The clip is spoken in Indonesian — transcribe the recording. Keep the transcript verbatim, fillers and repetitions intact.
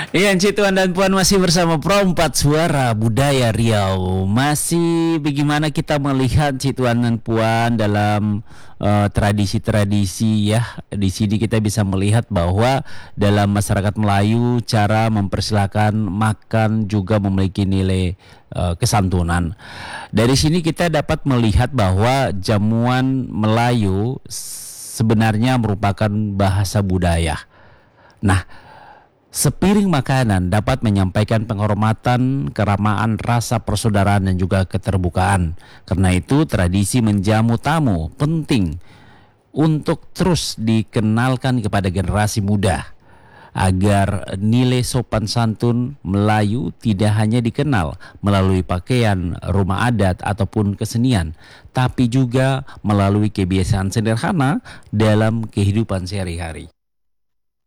Iya, Ci Tuan dan Puan masih bersama Pro empat Suara Budaya Riau. Masih bagaimana kita melihat Ci Tuan dan Puan dalam uh, tradisi-tradisi ya. Di sini kita bisa melihat bahwa dalam masyarakat Melayu cara mempersilahkan makan juga memiliki nilai uh, kesantunan. Dari sini kita dapat melihat bahwa jamuan Melayu sebenarnya merupakan bahasa budaya. Nah, sepiring makanan dapat menyampaikan penghormatan, keramaan, rasa persaudaraan dan juga keterbukaan. Karena itu tradisi menjamu tamu penting untuk terus dikenalkan kepada generasi muda agar nilai sopan santun Melayu tidak hanya dikenal melalui pakaian, rumah adat ataupun kesenian, tapi juga melalui kebiasaan sederhana dalam kehidupan sehari-hari.